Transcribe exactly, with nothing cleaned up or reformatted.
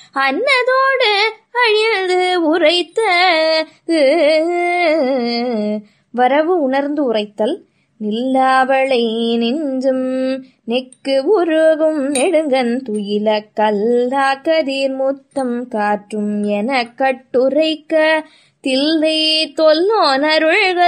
அன்னதோடு அழிந்து உரைத்த. வரவு உணர்ந்து உரைத்தல். நில்லாவளை நெஞ்சும் நெக்கு உருகும் நெடுங்கன் துயில கல்லா கதிர் முத்தம் காற்றும் என கட்டுரைக்க தில்லை தொல்லோன் அருள்கள்